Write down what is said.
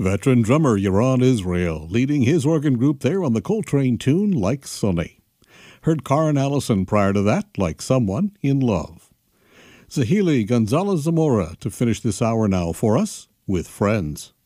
Veteran drummer Yaron Israel leading his organ group there on the Coltrane tune Like Sonny. Heard Karen Allison prior to that, Like Someone in Love. Zahili Gonzalez Zamora to finish this hour now for us with Friends.